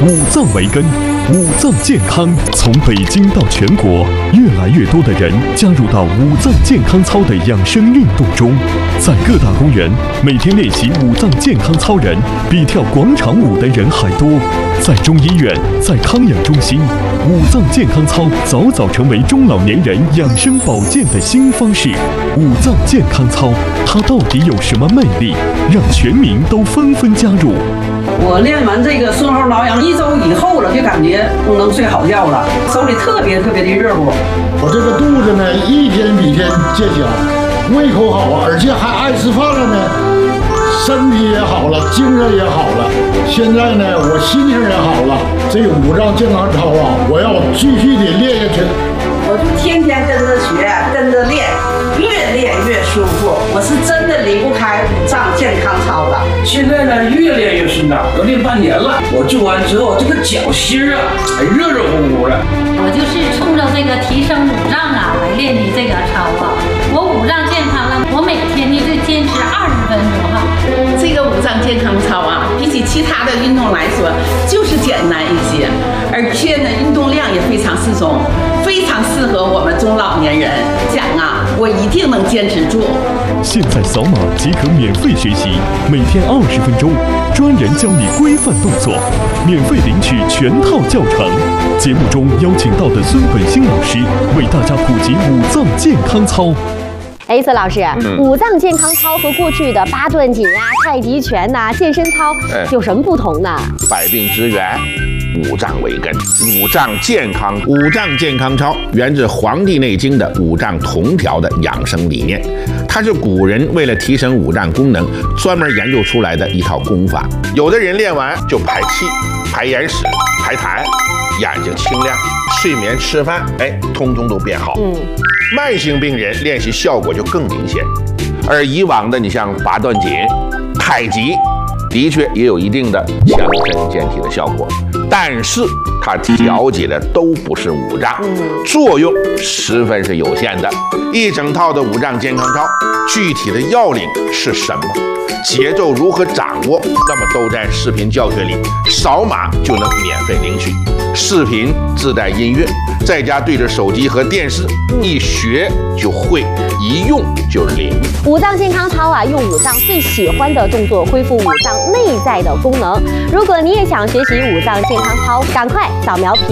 五脏为根，五脏健康。从北京到全国，越来越多的人加入到五脏健康操的养生运动中。在各大公园，每天练习五脏健康操人比跳广场舞的人还多。在中医院，在康养中心，五脏健康操早早成为中老年人养生保健的新方式。五脏健康操，它到底有什么魅力，让全民都纷纷加入？ 我练完这个顺后挠痒1周以后了，就感觉能睡好觉了，手里特别的热乎。 我这个肚子呢，一天比一天见小，胃口好啊，而且还爱吃饭了呢，身体也好了，精神也好了。现在呢，我心情也好了。这五脏健康操啊，我要继续的练下去。 我就天天跟着学，跟着练，越练越舒服。我是真的离不开五脏健康操了。 现在呢，越练越顺当，我练半年了。我做完之后，这个脚心啊，还热乎乎的。 我就是冲着这个提升五脏啊来练的这个操啊。我五脏健康了，我每天呢就坚持20分钟哈。 这个五脏健康操啊，比起其他的运动来说，就是简单一些，而且呢，运动量也非常适中，非常适合我们中老年人。讲啊，我一定能坚持住。 现在扫码即可免费学习，每天20分钟，专人教你规范动作，免费领取全套教程。节目中邀请到的孙本兴老师为大家普及五脏健康操。 孙老师，五脏健康操和过去的八段锦啊、太极拳呐、健身操有什么不同呢？ 百病之源，五脏为根，五脏健康。五脏健康操源自《黄帝内经》的五脏同调的养生理念，它是古人为了提升五脏功能专门研究出来的一套功法。有的人练完就排气、排眼屎、排痰，眼睛清亮，睡眠、吃饭，通通都变好。慢性病人练习效果就更明显，而以往的你像八段锦、太极，的确也有一定的强身健体的效果，但是它调节的都不是五脏，作用十分是有限的。一整套的五脏健康操，具体的要领是什么？节奏如何掌握？那么都在视频教学里，扫码就能免费领取。视频自带音乐，在家对着手机和电视，一学就会，一用就灵。 五脏健康操啊，用五脏最喜欢的动作恢复五脏内在的功能。如果你也想学习五脏健康操，赶快扫描